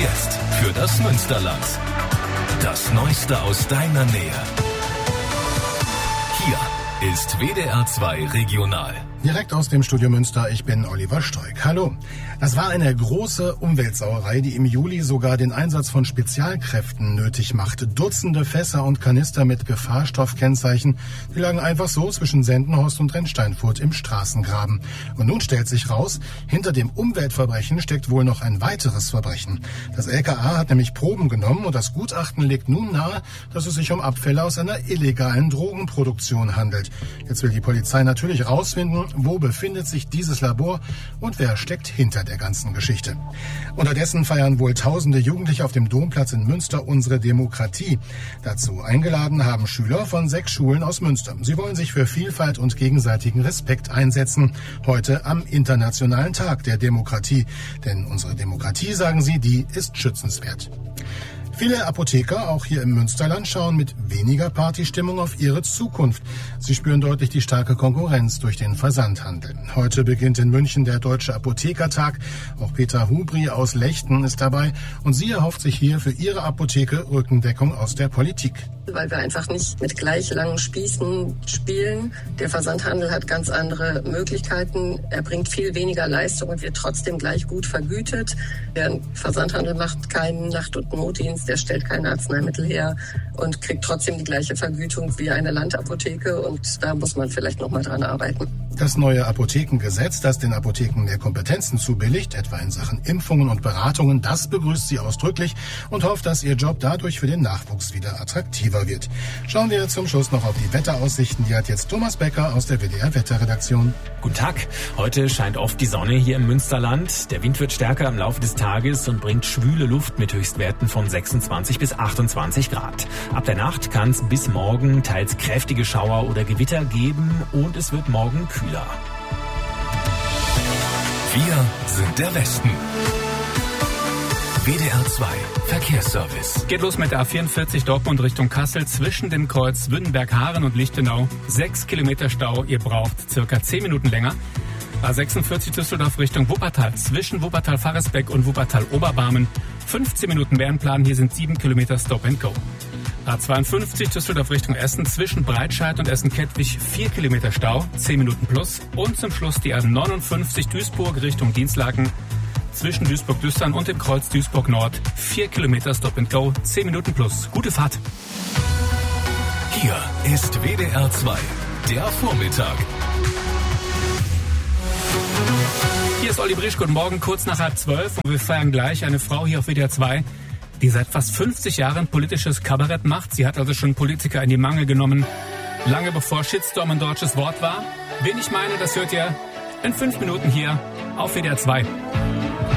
jetzt für das Münsterland. Das Neueste aus deiner Nähe. Hier ist WDR 2 Regional. Direkt aus dem Studio Münster, ich bin Oliver Stoik. Hallo. Das war eine große Umweltsauerei, die im Juli sogar den Einsatz von Spezialkräften nötig machte. Dutzende Fässer und Kanister mit Gefahrstoffkennzeichen, die lagen einfach so zwischen Sendenhorst und Rennsteinfurt im Straßengraben. Und nun stellt sich raus, hinter dem Umweltverbrechen steckt wohl noch ein weiteres Verbrechen. Das LKA hat nämlich Proben genommen und das Gutachten legt nun nahe, dass es sich um Abfälle aus einer illegalen Drogenproduktion handelt. Jetzt will die Polizei natürlich rausfinden, wo befindet sich dieses Labor und wer steckt hinter der ganzen Geschichte. Unterdessen feiern wohl tausende Jugendliche auf dem Domplatz in Münster unsere Demokratie. Dazu eingeladen haben Schüler von 6 Schulen aus Münster. Sie wollen sich für Vielfalt und gegenseitigen Respekt einsetzen. Heute am Internationalen Tag der Demokratie. Denn unsere Demokratie, sagen sie, die ist schützenswert. Viele Apotheker, auch hier im Münsterland, schauen mit weniger Partystimmung auf ihre Zukunft. Sie spüren deutlich die starke Konkurrenz durch den Versandhandel. Heute beginnt in München der Deutsche Apothekertag. Auch Peter Hubri aus Lechten ist dabei. Und sie erhofft sich hier für ihre Apotheke Rückendeckung aus der Politik. Weil wir einfach nicht mit gleich langen Spießen spielen. Der Versandhandel hat ganz andere Möglichkeiten. Er bringt viel weniger Leistung und wird trotzdem gleich gut vergütet. Der Versandhandel macht keinen Nacht- und Notdienst, der stellt keine Arzneimittel her und kriegt trotzdem die gleiche Vergütung wie eine Landapotheke. Und da muss man vielleicht noch mal dran arbeiten. Das neue Apothekengesetz, das den Apotheken mehr Kompetenzen zubilligt, etwa in Sachen Impfungen und Beratungen, das begrüßt sie ausdrücklich und hofft, dass ihr Job dadurch für den Nachwuchs wieder attraktiver wird. Schauen wir zum Schluss noch auf die Wetteraussichten. Die hat jetzt Thomas Becker aus der WDR-Wetterredaktion. Guten Tag. Heute scheint oft die Sonne hier im Münsterland. Der Wind wird stärker im Laufe des Tages und bringt schwüle Luft mit Höchstwerten von 26 bis 28 Grad. Ab der Nacht kann es bis morgen teils kräftige Schauer oder Gewitter geben und es wird morgen kühler. Wir sind der Westen. WDR 2 Verkehrsservice. Geht los mit der A44 Dortmund Richtung Kassel zwischen dem Kreuz Wünnenberg-Haaren und Lichtenau. 6 Kilometer Stau, ihr braucht circa 10 Minuten länger. A46 Düsseldorf Richtung Wuppertal zwischen Wuppertal-Faresbeck und Wuppertal-Oberbarmen. 15 Minuten Bärenplan, hier sind 7 Kilometer Stop and Go. A52 Düsseldorf Richtung Essen zwischen Breitscheid und Essen-Kettwig 4 Kilometer Stau, 10 Minuten plus. Und zum Schluss die A59 Duisburg Richtung Dinslaken zwischen Duisburg-Düstern und dem Kreuz Duisburg-Nord 4 Kilometer Stop and Go, 10 Minuten plus. Gute Fahrt. Hier ist WDR 2, der Vormittag. Hier ist Olli Brisch, guten Morgen, kurz nach 11:30 und wir feiern gleich eine Frau hier auf WDR 2, die seit fast 50 Jahren politisches Kabarett macht. Sie hat also schon Politiker in die Mangel genommen, lange bevor Shitstorm ein deutsches Wort war. Wen ich meine, das hört ihr in 5 Minuten hier auf WDR 2.